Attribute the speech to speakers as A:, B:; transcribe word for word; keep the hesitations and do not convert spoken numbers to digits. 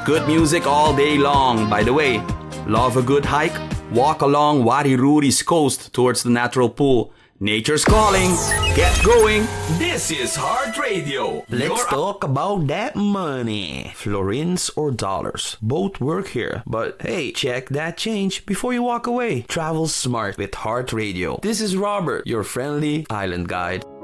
A: Good music all day long. By the way, love a good hike? Walk along Wadi Ruri's coast towards the natural pool. Nature's calling. Get going. This is Heart Radio.
B: Let's
A: Your-
B: talk about that money. Florins or dollars. Both work here. But hey, check that change before you walk away. Travel smart with Heart Radio. This is Robert, your friendly island guide.